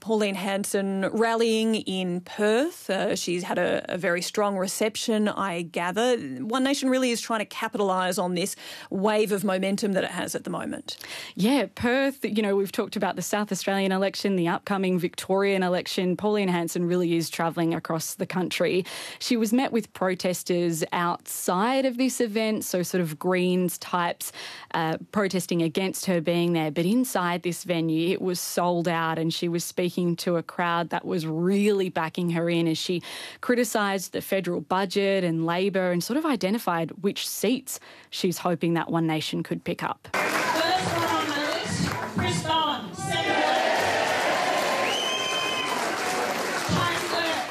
Pauline Hanson rallying in Perth. She's had a very strong reception, I gather. One Nation really is trying to capitalise on this wave of momentum that it has at the moment. Yeah, Perth, we've talked about the South Australian election, the upcoming Victorian election. Pauline Hanson really is travelling across the country. She was met with protesters outside of this event, so sort of Greens types protesting against her being there. But inside this venue, it was sold out, and she was speaking to a crowd that was really backing her in as she criticised the federal budget and Labor and sort of identified which seats she's hoping that One Nation could pick up. First one on the list, Chris Bowen, Senator. Tony Burke.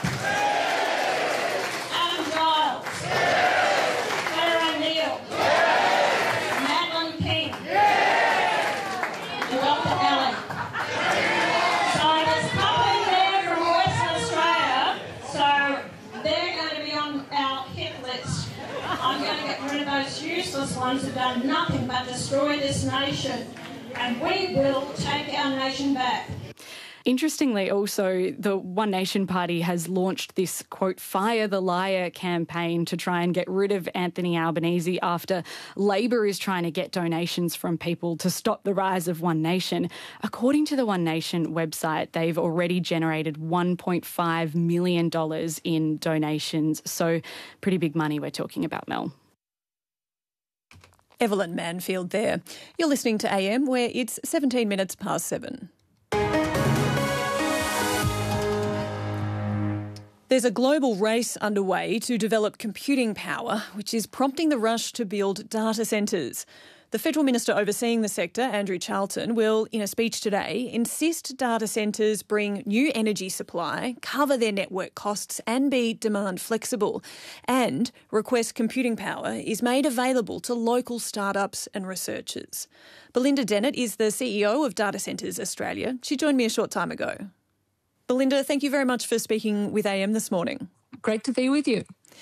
Adam Giles. Claire O'Neill. Madeline King. And Dr. Allen. So there's a couple in there from Western Australia, so they're going to be on our hit list. I'm going to get rid of those useless ones who've done nothing but destroy this nation, and we will take our nation back. Interestingly, also, the One Nation Party has launched this, quote, Fire the Liar campaign to try and get rid of Anthony Albanese after Labor is trying to get donations from people to stop the rise of One Nation. According to the One Nation website, they've already generated $1.5 million in donations. So pretty big money we're talking about, Mel. Evelyn Manfield there. You're listening to AM, where it's 17 minutes past 7. There's a global race underway to develop computing power, which is prompting the rush to build data centres. The Federal Minister overseeing the sector, Andrew Charlton, will, in a speech today, insist data centres bring new energy supply, cover their network costs and be demand flexible, and request computing power is made available to local startups and researchers. Belinda Dennett is the CEO of Data Centres Australia. She joined me a short time ago. Belinda, thank you very much for speaking with AM this morning. Great to be with you.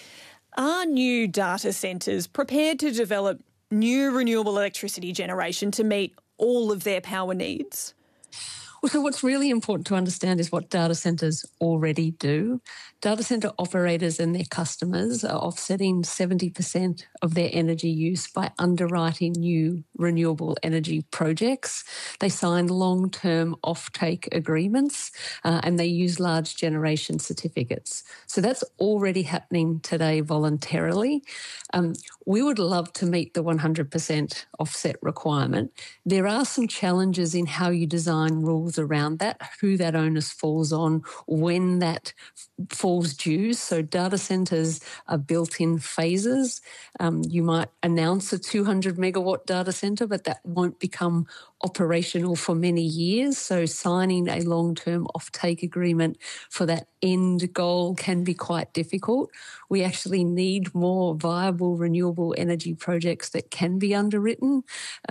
Are new data centres prepared to develop new renewable electricity generation to meet all of their power needs? Well, so what's really important to understand is what data centres already do. Data centre operators and their customers are offsetting 70% of their energy use by underwriting new renewable energy projects. They sign long-term offtake agreements and they use large generation certificates. So that's already happening today voluntarily. We would love to meet the 100% offset requirement. There are some challenges in how you design rules around that, who that onus falls on, when that falls due. So data centres are built in phases. You might announce a 200 megawatt data centre, but that won't become operational for many years. So signing a long-term offtake agreement for that end goal can be quite difficult. We actually need more viable renewable energy projects that can be underwritten.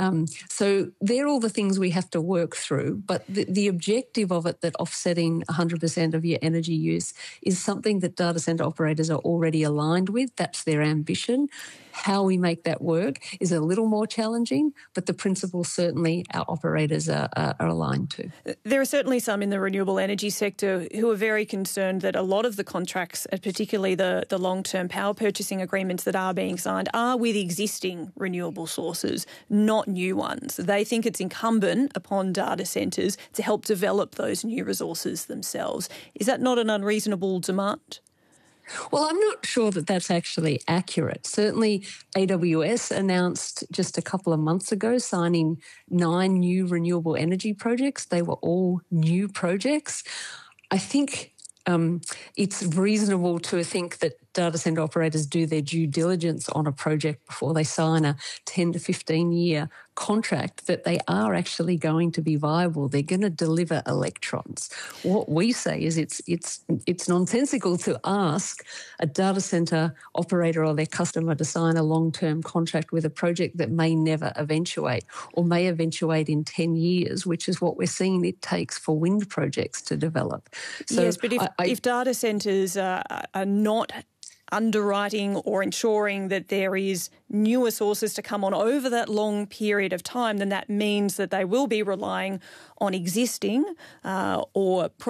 So they're all the things we have to work through. But the objective of it, that offsetting 100% of your energy use, is something that data centre operators are already aligned with. That's their ambition. How we make that work is a little more challenging, but the principle certainly our operators are aligned to. There are certainly some in the renewable energy sector who are very concerned that a lot of the contracts, and particularly the long-term power purchasing agreements that are being signed, are with existing renewable sources, not new ones. They think it's incumbent upon data centres to help develop those new resources themselves. Is that not an unreasonable demand? Well, I'm not sure that that's actually accurate. Certainly, AWS announced just a couple of months ago signing 9 new renewable energy projects. They were all new projects. I think it's reasonable to think that data centre operators do their due diligence on a project before they sign a 10 to 15-year contract, that they are actually going to be viable. They're going to deliver electrons. What we say is it's nonsensical to ask a data centre operator or their customer to sign a long-term contract with a project that may never eventuate or may eventuate in 10 years, which is what we're seeing it takes for wind projects to develop. So yes, but if data centres are not underwriting or ensuring that there is newer sources to come on over that long period of time, then that means that they will be relying on existing or